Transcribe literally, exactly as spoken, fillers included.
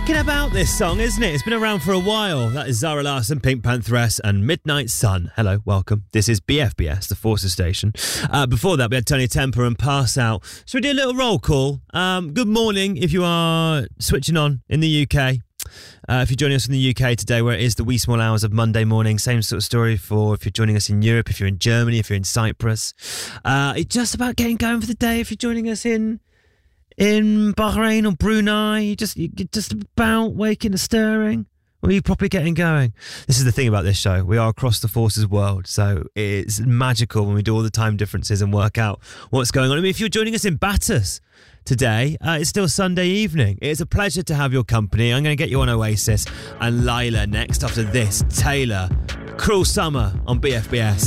knocking about, this song, isn't it? It's been around for a while. That is Zara Larsson, Pink Pantheress and Midnight Sun. Hello, welcome. This is B F B S, the Forces Station. Uh, before that, we had Tony Temper and Pass Out. So we do a little roll call. Um, good morning if you are switching on in the U K. Uh, if you're joining us in the U K today, where it is the wee small hours of Monday morning, same sort of story for if you're joining us in Europe, if you're in Germany, if you're in Cyprus. Uh, it's just about getting going for the day. If you're joining us in in Bahrain or Brunei, you just you're just about waking and stirring, or are you properly getting going? This is the thing about this show. We are across the Forces world, so it's magical when we do all the time differences and work out what's going on. I mean, if you're joining us in Bathurst today, uh, it's still Sunday evening. It's a pleasure to have your company. I'm going to get you on Oasis and Lila next after this. Taylor, Cruel Summer on B F B S.